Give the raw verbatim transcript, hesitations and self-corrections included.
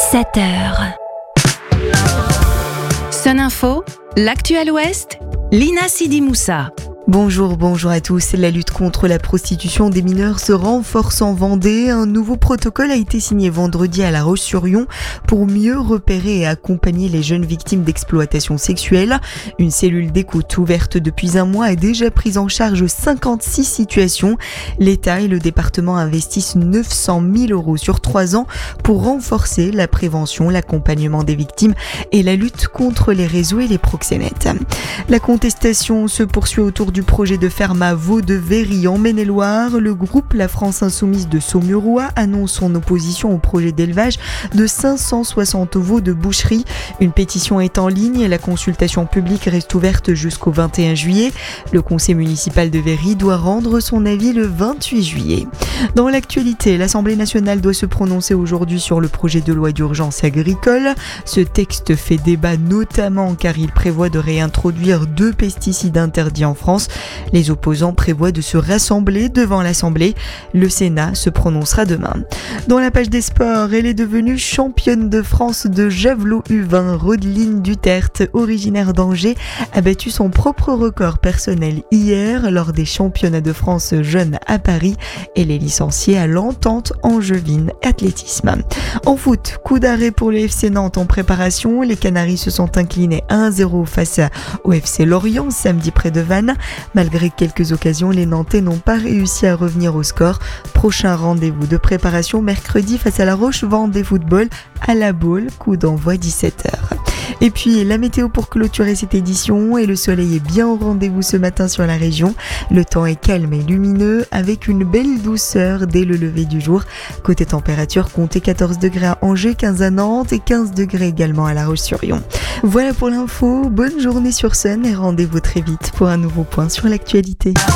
sept heures. Sun Info, l'actu à l'Ouest, Lina Sidi Moussa. Bonjour, bonjour à tous. La lutte contre la prostitution des mineurs se renforce en Vendée. Un nouveau protocole a été signé vendredi à La Roche-sur-Yon pour mieux repérer et accompagner les jeunes victimes d'exploitation sexuelle. Une cellule d'écoute ouverte depuis un mois a déjà pris en charge cinquante-six situations. L'État et le département investissent neuf cent mille euros sur trois ans pour renforcer la prévention, l'accompagnement des victimes et la lutte contre les réseaux et les proxénètes. La contestation se poursuit autour du projet de ferme à Vaux-de-Véry en Maine-et-Loire. Le groupe La France Insoumise de Saumurois annonce son opposition au projet d'élevage de cinq cent soixante veaux de boucherie. Une pétition est en ligne et la consultation publique reste ouverte jusqu'au vingt et un juillet. Le conseil municipal de Véry doit rendre son avis le vingt-huit juillet. Dans l'actualité, l'Assemblée nationale doit se prononcer aujourd'hui sur le projet de loi d'urgence agricole. Ce texte fait débat notamment car il prévoit de réintroduire deux pesticides interdits en France. Les opposants prévoient de se rassembler devant l'Assemblée. Le Sénat se prononcera demain. Dans la page des sports, elle est devenue championne de France de javelot U vingt. Rodeline Duterte, originaire d'Angers, a battu son propre record personnel hier lors des championnats de France jeunes à Paris. Elle est licenciée à l'Entente Angevine Athlétisme. En foot, coup d'arrêt pour le F C Nantes en préparation. Les Canaries se sont inclinés un à zéro face au F C Lorient samedi près de Vannes. Malgré quelques occasions, les Nantais n'ont pas réussi à revenir au score. Prochain rendez-vous de préparation mercredi face à la Roche Vendée Football à la Baule, coup d'envoi dix-sept heures. Et puis la météo pour clôturer cette édition, et le soleil est bien au rendez-vous ce matin sur la région. Le temps est calme et lumineux avec une belle douceur dès le lever du jour. Côté température, comptez quatorze degrés à Angers, quinze à Nantes et quinze degrés également à La Roche-sur-Yon. Voilà pour l'info, bonne journée sur Sun et rendez-vous très vite pour un nouveau point sur l'actualité.